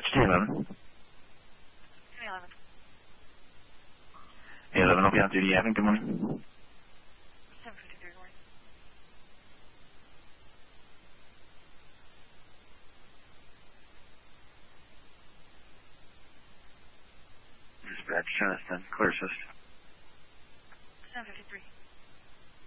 11. 11. 11 will be on duty. Having good morning. 7:53 morning. Dispatch, Charleston, clear assist. 7:53.